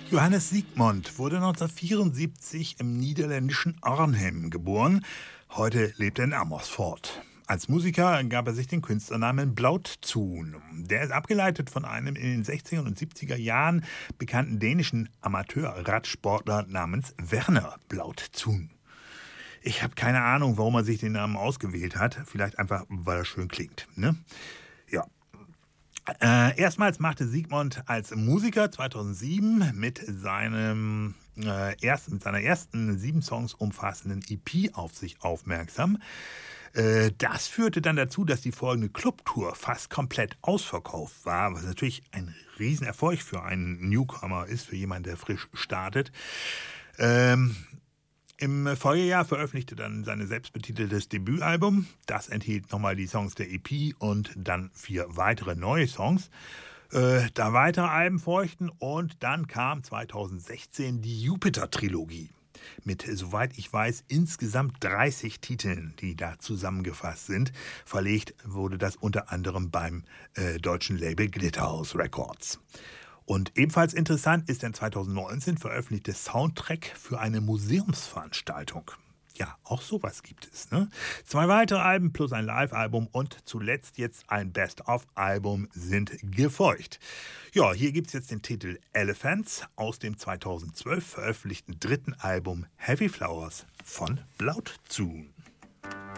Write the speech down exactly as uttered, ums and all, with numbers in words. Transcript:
Johannes Siegmund wurde neunzehnhundertvierundsiebzig im niederländischen Arnhem geboren. Heute lebt er in Amersfoort. Als Musiker gab er sich den Künstlernamen Blautzun. Der ist abgeleitet von einem in den sechziger und siebziger Jahren bekannten dänischen Amateur-Radsportler namens Werner Blautzun. Ich habe keine Ahnung, warum er sich den Namen ausgewählt hat. Vielleicht einfach, weil er schön klingt, ne? Ja. Äh, erstmals machte Siegmund als Musiker zweitausendsieben mit seinem äh, erst, mit seiner ersten sieben Songs umfassenden E P auf sich aufmerksam. Äh, das führte dann dazu, dass die folgende Clubtour fast komplett ausverkauft war, was natürlich ein Riesenerfolg für einen Newcomer ist, für jemanden, der frisch startet. Ähm, Im Folgejahr veröffentlichte dann sein selbstbetiteltes Debütalbum. Das enthielt nochmal die Songs der E P und dann vier weitere neue Songs. Äh, da weitere Alben folgten und dann kam zweitausendsechzehn die Jupiter-Trilogie. Mit, soweit ich weiß, insgesamt dreißig Titeln, die da zusammengefasst sind. Verlegt wurde das unter anderem beim äh, deutschen Label Glitterhouse Records. Und ebenfalls interessant ist ein zweitausendneunzehn veröffentlichter Soundtrack für eine Museumsveranstaltung. Ja, auch sowas gibt es, ne? Zwei weitere Alben plus ein Live-Album und zuletzt jetzt ein Best-of-Album sind gefolgt. Ja, hier gibt es jetzt den Titel Elephants aus dem zweitausendzwölf veröffentlichten dritten Album Heavy Flowers von Blautzun.